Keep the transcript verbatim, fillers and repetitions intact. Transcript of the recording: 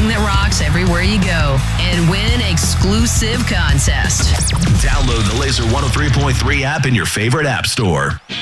everything that rocks everywhere you go and win exclusive contest. Download the Laser one oh three point three app in your favorite app store.